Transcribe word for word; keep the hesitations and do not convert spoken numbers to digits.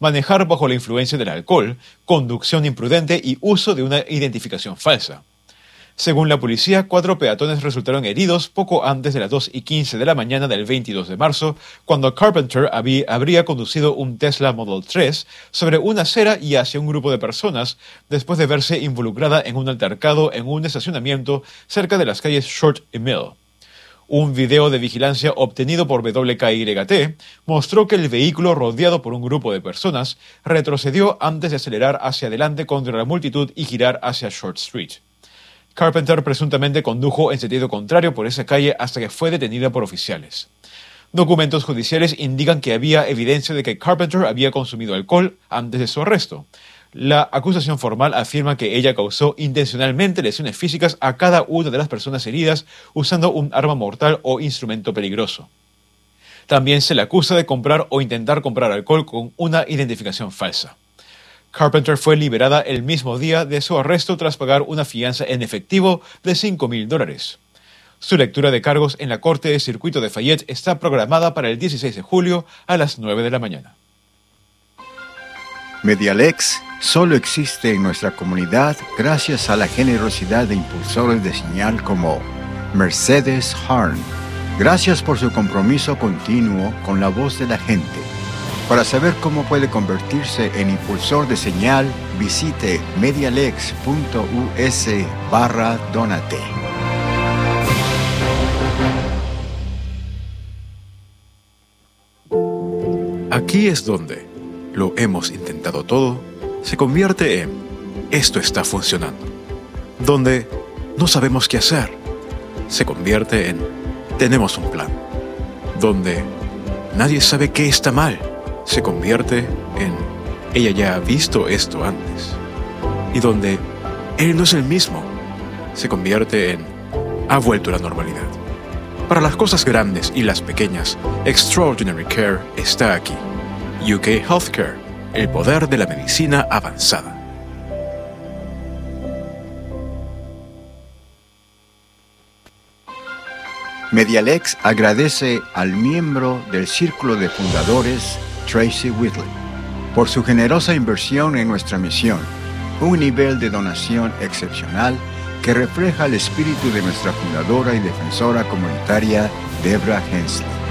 manejar bajo la influencia del alcohol, conducción imprudente y uso de una identificación falsa. Según la policía, cuatro peatones resultaron heridos poco antes de las dos y quince de la mañana del veintidós de marzo, cuando Carpenter había, habría conducido un Tesla Model tres sobre una acera y hacia un grupo de personas después de verse involucrada en un altercado en un estacionamiento cerca de las calles Short y Mill. Un video de vigilancia obtenido por W K Y T mostró que el vehículo, rodeado por un grupo de personas, retrocedió antes de acelerar hacia adelante contra la multitud y girar hacia Short Street. Carpenter presuntamente condujo en sentido contrario por esa calle hasta que fue detenida por oficiales. Documentos judiciales indican que había evidencia de que Carpenter había consumido alcohol antes de su arresto. La acusación formal afirma que ella causó intencionalmente lesiones físicas a cada una de las personas heridas usando un arma mortal o instrumento peligroso. También se le acusa de comprar o intentar comprar alcohol con una identificación falsa. Carpenter fue liberada el mismo día de su arresto tras pagar una fianza en efectivo de cinco mil dólares. Su lectura de cargos en la Corte de Circuito de Fayette está programada para el dieciséis de julio a las nueve de la mañana. Medialex solo existe en nuestra comunidad gracias a la generosidad de impulsores de señal como Mercedes Harn. Gracias por su compromiso continuo con la voz de la gente. Para saber cómo puede convertirse en impulsor de señal, visite medialex punto u s barra donate. Aquí es donde lo hemos intentado todo se convierte en esto está funcionando. Donde no sabemos qué hacer se convierte en tenemos un plan. Donde nadie sabe qué está mal se convierte en ella ya ha visto esto antes. Y donde él no es el mismo se convierte en ha vuelto a la normalidad. Para las cosas grandes y las pequeñas, Extraordinary Care está aquí. U K Healthcare, el poder de la medicina avanzada. Medialex agradece al miembro del Círculo de Fundadores, Tracy Whitley, por su generosa inversión en nuestra misión, un nivel de donación excepcional que refleja el espíritu de nuestra fundadora y defensora comunitaria, Deborah Hensley.